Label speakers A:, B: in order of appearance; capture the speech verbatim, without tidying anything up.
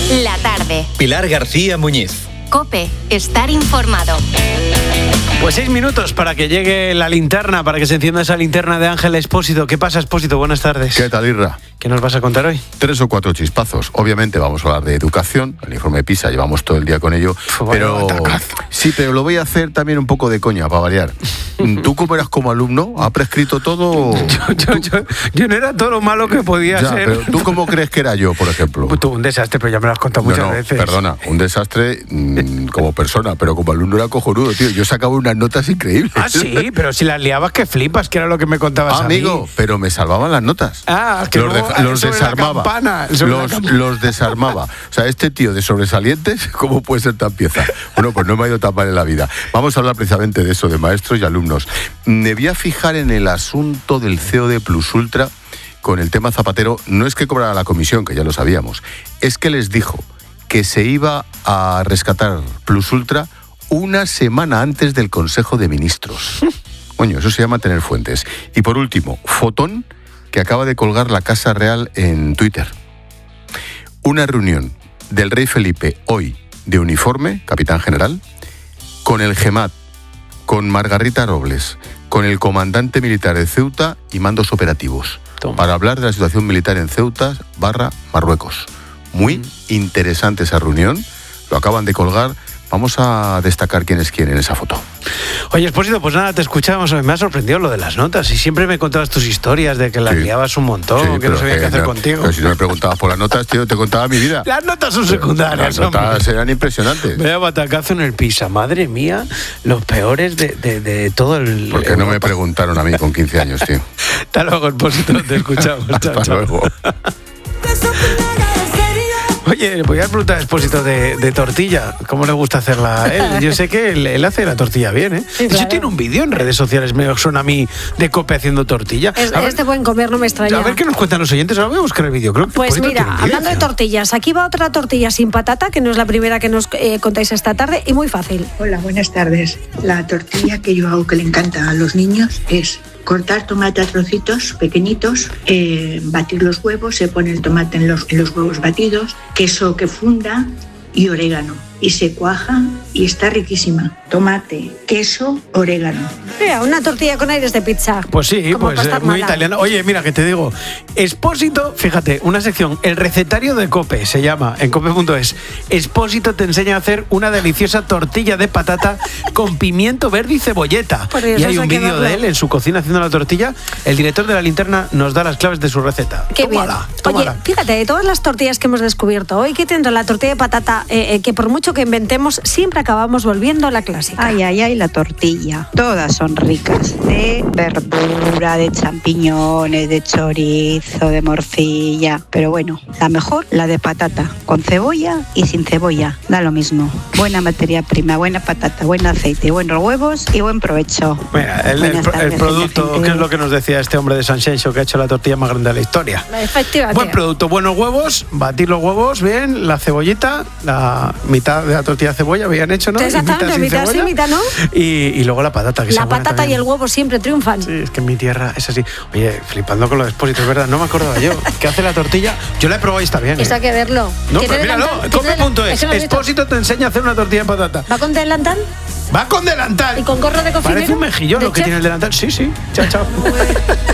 A: La tarde.
B: Pilar García Muñiz.
A: COPE. Estar informado.
C: Pues seis minutos para que llegue la linterna, para que se encienda esa linterna de Ángel Expósito. ¿Qué pasa, Expósito? Buenas tardes.
D: ¿Qué tal, Irra?
C: ¿Qué nos vas a contar hoy?
D: Tres o cuatro chispazos. Obviamente vamos a hablar de educación, el informe PISA, llevamos todo el día con ello.
C: Uf,
D: pero
C: bueno,
D: sí, pero lo voy a hacer también un poco de coña, para variar. ¿Tú cómo eras como alumno? ¿Ha prescrito todo?
C: Yo, yo, yo, yo no era todo lo malo que podía
D: ya,
C: ser.
D: Pero ¿tú cómo crees que era yo, por ejemplo?
C: Tú, un desastre, pero ya me lo has contado muchas
D: no, no,
C: veces.
D: Perdona, un desastre mmm, como persona, pero como alumno era cojonudo, tío. Yo sacaba unas notas increíbles.
C: Ah, sí, pero si las liabas que flipas, que era lo que me contabas
D: ah,
C: a mí.
D: amigo, pero me salvaban las notas.
C: Ah, que
D: los,
C: luego,
D: de, los desarmaba.
C: Campana,
D: los, los desarmaba. O sea, este tío de sobresalientes, ¿cómo puede ser tan pieza? Bueno, pues no me ha ido tan mal en la vida. Vamos a hablar precisamente de eso, de maestros y alumnos. Me voy a fijar en el asunto del C E O de Plus Ultra con el tema Zapatero. No es que cobrara la comisión, que ya lo sabíamos, es que les dijo que se iba a rescatar Plus Ultra una semana antes del Consejo de Ministros. Coño, eso se llama tener fuentes. Y por último, fotón que acaba de colgar la Casa Real en Twitter. Una reunión del rey Felipe hoy de uniforme, capitán general, con el GEMAT, con Margarita Robles, con el comandante militar de Ceuta y mandos operativos, Toma. para hablar de la situación militar en Ceuta barra Marruecos. Muy mm. interesante esa reunión, lo acaban de colgar. Vamos a destacar quién es quién en esa foto.
C: Oye, Expósito, pues nada, te escuchábamos. Me ha sorprendido lo de las notas. Y siempre me contabas tus historias de que las sí. liabas un montón, sí, que no sabía qué hacer
D: no,
C: contigo.
D: Pero si no me preguntabas por las notas, tío, te contaba mi vida.
C: Las notas son secundarias.
D: Las notas hombre. eran impresionantes.
C: Vaya batacazo en el PISA. Madre mía, los peores de, de, de todo el...
D: Porque Europa. No me preguntaron a mí con quince años, tío.
C: Hasta luego, Expósito, te escuchamos.
D: Hasta
C: chao,
D: luego.
C: Oye, voy a preguntar a Expósito de, de tortilla. ¿Cómo le gusta hacerla a él? Yo sé que él, él hace la tortilla bien, ¿eh? Sí, de hecho, claro. tiene un vídeo en redes sociales, me suena a mí, de COPE haciendo tortilla.
E: Es, ver, este buen comer no me extraña.
C: A ver qué nos cuentan los oyentes. Ahora voy a buscar el vídeo. Creo que
E: pues mira, hablando de tortillas, aquí va otra tortilla sin patata, que no es la primera que nos eh, contáis esta tarde, y muy fácil.
F: Hola, buenas tardes. La tortilla que yo hago que le encanta a los niños es... cortar tomate a trocitos pequeñitos, eh, batir los huevos, se pone el tomate en los, en los huevos batidos, queso que funda y orégano. Y se cuaja y está riquísima. Tomate, queso, orégano.
E: Mira, una tortilla con aires de pizza.
C: Pues sí, pues eh, muy italiano. Oye, mira, que te digo, Expósito, fíjate, una sección, el recetario de COPE, se llama, en cope punto es. Expósito te enseña a hacer una deliciosa tortilla de patata con pimiento verde y cebolleta. Y hay un vídeo de él en su cocina haciendo la tortilla. El director de La Linterna nos da las claves de su receta.
E: Qué
C: tómala,
E: bien.
C: Tómala.
E: Oye, fíjate, de todas las tortillas que hemos descubierto hoy, que tendrá la tortilla de patata, eh, eh, que por mucho que inventemos, siempre acabamos volviendo a la clásica.
G: Ay, ay, ay, la tortilla. Todas son ricas. De verdura, de champiñones, de chorizo, de morcilla. Pero bueno, la mejor, la de patata. Con cebolla y sin cebolla. Da lo mismo. Buena materia prima, buena patata, buen aceite, buenos huevos y buen provecho.
C: Mira, el, el, tardes, el producto, ¿qué es lo que nos decía este hombre de Sanxenxo que ha hecho la tortilla más grande de la historia?
E: Efectivamente.
C: Buen producto, buenos huevos, batir los huevos bien, la cebollita, la mitad de la tortilla de cebolla habían hecho, ¿no?
E: Exactamente, mitad sí, mitad no.
C: Y, y luego la patata. Que
E: la patata y el huevo siempre triunfan.
C: Sí, es que en mi tierra es así. Oye, flipando con los Expósitos, es verdad, no me acordaba yo. ¿Qué hace la tortilla? Yo la he probado y está bien.
E: Eso hay que verlo.
C: No, pero míralo, cope punto es. Expósito te enseña a hacer una tortilla de patata.
E: ¿Va con delantal?
C: Va con delantal.
E: ¿Y con gorro de cocinero?
C: Parece un mejillón lo que chef? Tiene el delantal. Sí, sí. Chao, chao.